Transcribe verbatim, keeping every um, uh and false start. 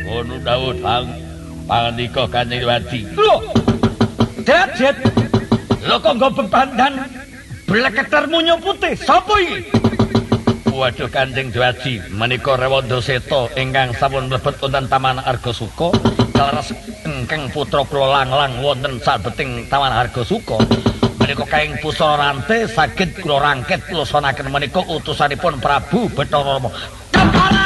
Ngono dawuh Bang. Pangandika Kanjeng Wadi. Lho. Dajet. Lho kok nggo bebandan bleketer munyo putih. Sapa iki? Waduh Kanjeng Dwaji, menika Rewanda Seta ingkang sampun mlebet wonten Taman Argasuka, kaleres ingkang putra kula Langlang wonten sabeting Taman Argasuka. Menika kaing pusara rante saged kula rangket kula sonaken menika utusanipun Prabu Bathara Rama.